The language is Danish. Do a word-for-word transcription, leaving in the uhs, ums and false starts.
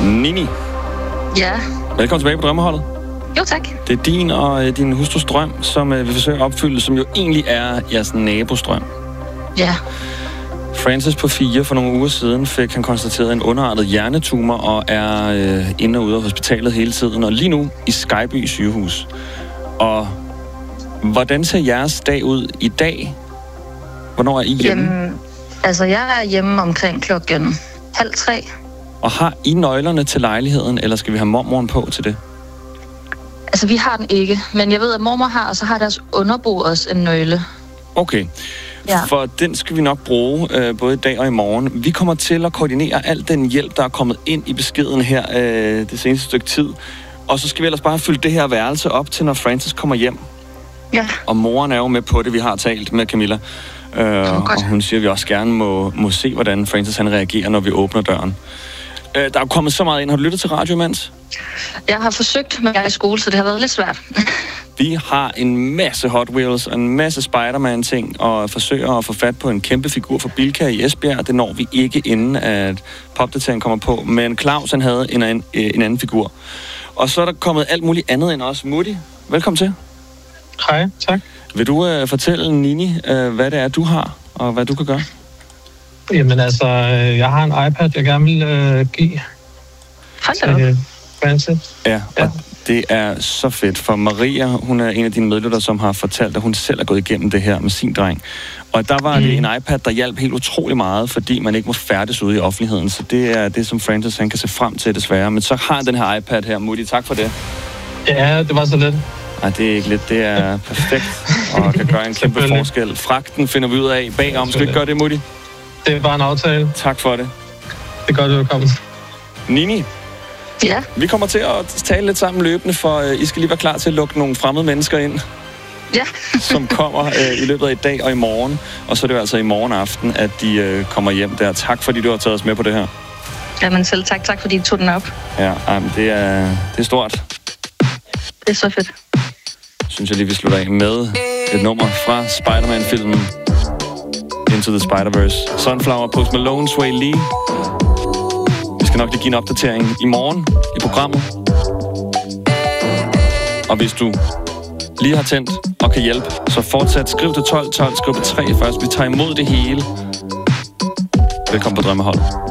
Nini. Ja. Velkommen tilbage på Drømmeholdet. Jo, tak. Det er din og øh, din hustrus drøm, som øh, vi forsøger at opfylde, som jo egentlig er jeres nabos drøm. Ja. Francis på fire for nogle uger siden fik han konstateret en underartet hjernetumor og er øh, inde og ude af hospitalet hele tiden, og lige nu i Skyby sygehus. Og hvordan ser jeres dag ud i dag? Hvornår er I hjemme? Jamen, altså, jeg er hjemme omkring klokken halv tre. Og har I nøglerne til lejligheden, eller skal vi have mormoren på til det? Altså, vi har den ikke, men jeg ved, at mormor har, og så har deres underbo også en nøgle. Okay. Ja. For den skal vi nok bruge, øh, både i dag og i morgen. Vi kommer til at koordinere al den hjælp, der er kommet ind i beskeden her øh, det seneste stykke tid. Og så skal vi ellers bare fylde det her værelse op til, når Francis kommer hjem. Ja. Og moren er jo med på det, vi har talt med Camilla. Øh, og hun siger, at vi også gerne må, må se, hvordan Francis han reagerer, når vi åbner døren. Øh, der er jo kommet så meget ind. Har du lyttet til radio imens? Jeg har forsøgt, men jeg er i skole, så det har været lidt svært. Vi har en masse Hot Wheels og en masse Spider-Man-ting, og forsøger at få fat på en kæmpe figur for Bilka i Esbjerg. Det når vi ikke, inden at popdateringen kommer på. Men Claus, han havde en, en, en anden figur. Og så er der kommet alt muligt andet end også. Mutti, velkommen til. Hej, tak. Vil du uh, fortælle Nini, uh, hvad det er, du har, og hvad du kan gøre? Jamen altså, jeg har en iPad, jeg gerne vil uh, give. Hold da op. Francis. Ja, og ja. Det er så fedt, for Maria, hun er en af dine medlytter, som har fortalt, at hun selv er gået igennem det her med sin dreng. Og der var mm. det en iPad, der hjalp helt utrolig meget, fordi man ikke må færdes ude i offentligheden. Så det er det, som Francis han kan se frem til, desværre. Men så har den her iPad her, Mutti. Tak for det. Ja, det var så lidt. Nej, det er ikke lidt. Det er perfekt, og kan gøre en kæmpe forskel. Fragten finder vi ud af bagom. Skal vi ikke gøre det, Mutti? Det er bare en aftale. Tak for det. Det er godt, du er kommet. Nini? Ja? Vi kommer til at tale lidt sammen løbende, for uh, I skal lige være klar til at lukke nogle fremmede mennesker ind. Ja. som kommer uh, i løbet af i dag og i morgen. Og så er det jo altså i morgen aften, at de uh, kommer hjem der. Tak, fordi du har taget os med på det her. Jamen selv tak. Tak, fordi du tog den op. Ja, um, det, er, det er stort. Det er så fedt. Synes jeg lige, vi slutter af med et nummer fra Spider-Man-filmen Into the Spider-Verse. Sunflower, Post Malone, Sway Lee. Vi skal nok lige give en opdatering i morgen i programmet. Og hvis du lige har tændt og kan hjælpe, så fortsat skriv til tolv tolv, skriv på tre først. Vi tager imod det hele. Velkommen på Drømmeholdet.